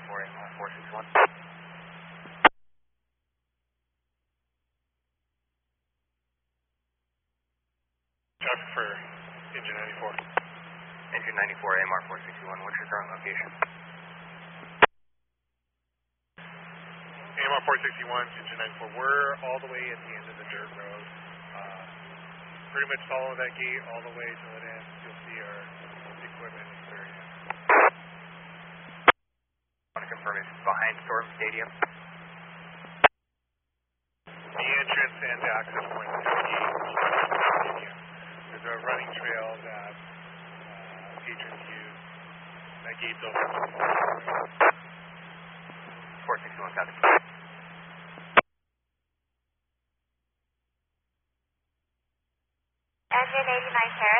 AMR 461. Traffic for engine 94. Engine 94, AMR 461, what's your current location? AMR 461, engine 94. We're all the way at the end of the dirt road. Pretty much follow that gate all the way till it ends. You'll see our equipment is very in. I want to confirm it's behind Storm Stadium. The entrance and the access point to the stadium. There's a running trail that patrons use. That gate's open. 461, copy. Engine 89 Terrace.